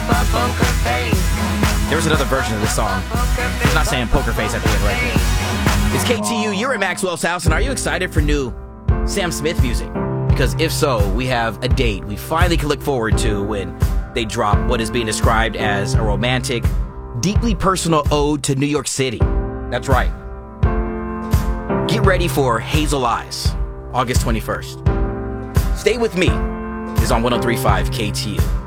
There was another version of this song. He's not saying poker face at the end right here. It's KTU, you're at Maxwell's house, and are you excited for new Sam Smith music? Because if so, we have a date we finally can look forward to when they drop what is being described as a romantic, deeply personal ode to New York City. That's right. Get ready for Hazel Eyes, August 21st. Stay With Me is on 103.5 KTU.